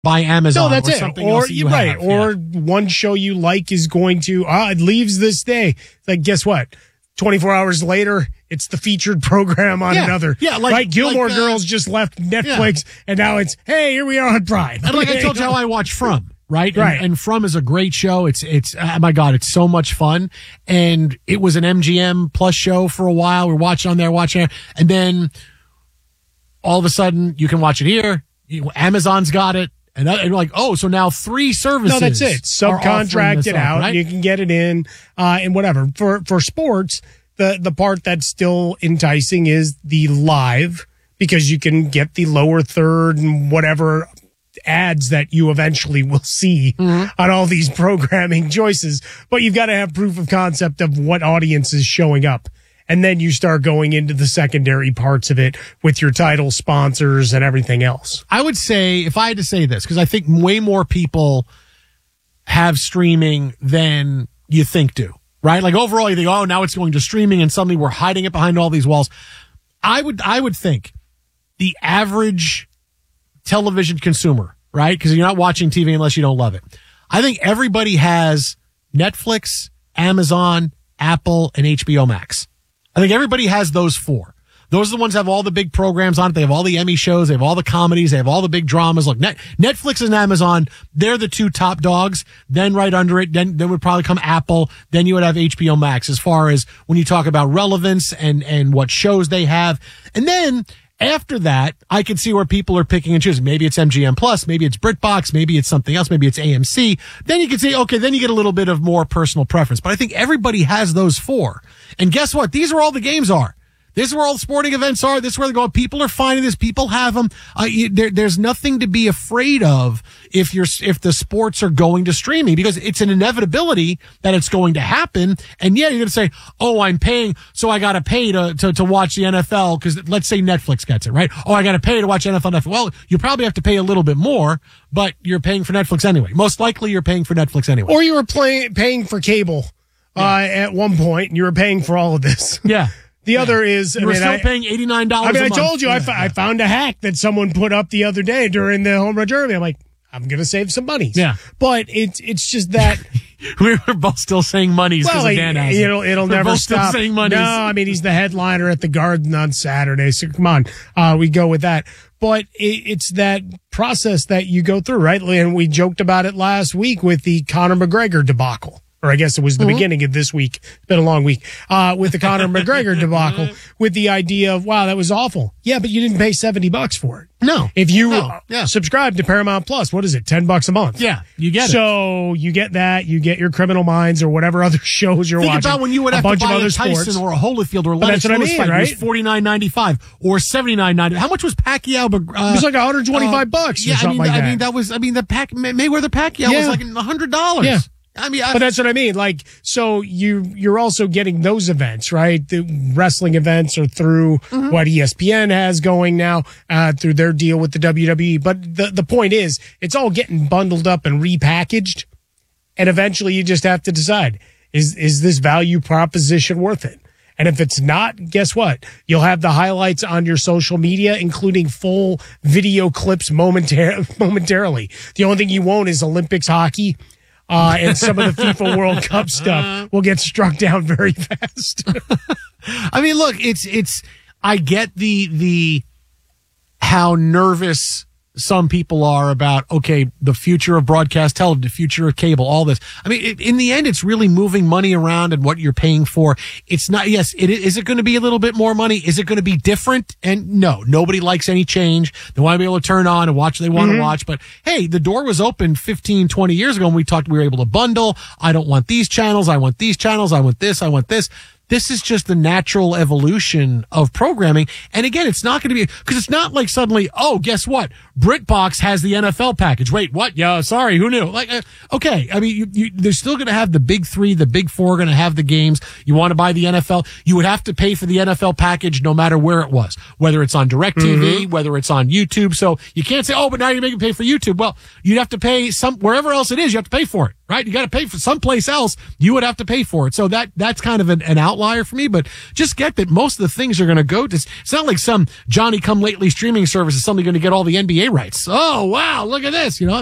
by Amazon. No, that's or it. Something Or else that you right. have. Or one show you like is going to it leaves this day. It's like, guess what? 24 hours later, it's the featured program on another. Yeah, like, right? Gilmore Girls just left Netflix, and now it's, hey, here we are on Prime. And like I told you how I watch From, right? Right. And From is a great show. It's oh my God, it's so much fun. And it was an MGM Plus show for a while. We're watching on there, and then all of a sudden you can watch it here. Amazon's got it. And we're like, oh, so now 3 services. No, that's it. Subcontract it out. Right? You can get it in, and whatever. For sports, the part that's still enticing is the live, because you can get the lower third and whatever ads that you eventually will see on all these programming choices. But you've got to have proof of concept of what audience is showing up. And then you start going into the secondary parts of it with your title sponsors and everything else. I would say, if I had to say this, because I think way more people have streaming than you think do, right? Like overall you think, oh, now it's going to streaming and suddenly we're hiding it behind all these walls. I would think the average television consumer, right? Because you're not watching TV unless you don't love it. I think everybody has Netflix, Amazon, Apple, and HBO Max. I think everybody has those 4. Those are the ones that have all the big programs on it. They have all the Emmy shows. They have all the comedies. They have all the big dramas. Look, Netflix and Amazon, they're the 2 top dogs. Then right under it, then would probably come Apple. Then you would have HBO Max as far as when you talk about relevance and what shows they have. And then after that, I could see where people are picking and choosing. Maybe it's MGM Plus, maybe it's BritBox, maybe it's something else, maybe it's AMC. Then you can say, okay, then you get a little bit of more personal preference. But I think everybody has those 4. And guess what? These are all the games are. This is where all the sporting events are. This is where they're going. People are finding this. People have them. There's nothing to be afraid of if the sports are going to streaming, because it's an inevitability that it's going to happen. And yeah, you're going to say, oh, I'm paying, so I got to pay to watch the NFL, because let's say Netflix gets it, right? Oh, I got to pay to watch NFL. Well, you probably have to pay a little bit more, but you're paying for Netflix anyway. Most likely you're paying for Netflix anyway. Or you were paying for cable at one point, and you were paying for all of this. Yeah. The other is, you were still paying $89 a month. I told you, I found a hack that someone put up the other day during the home run derby. I'm like, I'm going to save some money. Yeah. But it's just that. We were both still saying monies because Dan has it. It'll never both stop. Still saying monies. No, I mean, he's the headliner at the Garden on Saturday. So come on, we go with that. But it's that process that you go through, right? And we joked about it last week with the Conor McGregor debacle. Or I guess it was the beginning of this week. It's been a long week. With the Conor McGregor debacle, with the idea of, wow, that was awful. Yeah, but you didn't pay $70 for it. No. If you subscribe to Paramount Plus, what is it? $10 a month. Yeah, you get it. So you get that. You get your Criminal Minds or whatever other shows you're watching. Think about when you would have to buy a Tyson or a Holyfield or a Lennox Lewis fight. Right? It was $49.95 or $79.95. How much was Pacquiao? It was like $125 or something like that. I mean, the Mayweather Pacquiao was like $100. Yeah. I mean, but that's what I mean. Like, so you're also getting those events, right? The wrestling events are through what ESPN has going now, through their deal with the WWE. But the point is, it's all getting bundled up and repackaged. And eventually you just have to decide, is this value proposition worth it? And if it's not, guess what? You'll have the highlights on your social media, including full video clips momentarily. The only thing you won't is Olympics hockey. And some of the FIFA World Cup stuff will get struck down very fast. I mean, look, I get the how nervous some people are about, okay, the future of broadcast television, the future of cable, all this. I mean, in the end, it's really moving money around and what you're paying for. It's not, yes, is it going to be a little bit more money? Is it going to be different? And no, nobody likes any change. They want to be able to turn on and watch what they want to watch. But hey, the door was open 15, 20 years ago and we were able to bundle. I don't want these channels. I want these channels. I want this. I want this. This is just the natural evolution of programming. And again, it's not going to be, because it's not like suddenly, oh, guess what? BritBox has the NFL package. Wait, what? Yeah, sorry, who knew? Like, okay. I mean, they're still going to have the big 3, the big 4 are going to have the games. You want to buy the NFL, you would have to pay for the NFL package no matter where it was, whether it's on DirecTV, whether it's on YouTube. So you can't say, oh, but now you're making pay for YouTube. Well, you'd have to pay wherever else it is, you have to pay for it. right? You got to pay for someplace else. You would have to pay for it. So that's kind of an outlier for me, but just get that most of the things are going to go to, it's not like some Johnny come lately streaming service is suddenly going to get all the NBA rights. Oh, wow. Look at this.